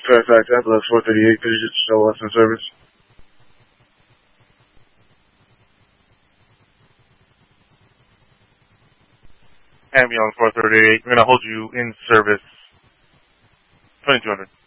Fairfax Ambulance 438, could you just show us in service? Ambulance 438, we're going to hold you in service 2200.